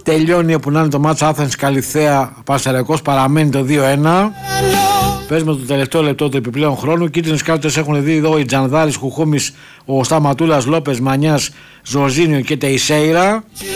Τελειώνει όπου να είναι το μάτς Άθενς Καλιθέα. Πανσεραϊκός παραμένει το 2-1. Παίζουμε το τελευταίο λεπτό του επιπλέον χρόνου. Κίτρινες κάρτες έχουν δει εδώ οι Τζανδάρης, Κουχούμης, ο Σταματούλας, Λόπες, Μανιάς, Ζωζίνιο και Τεϊσέιρα.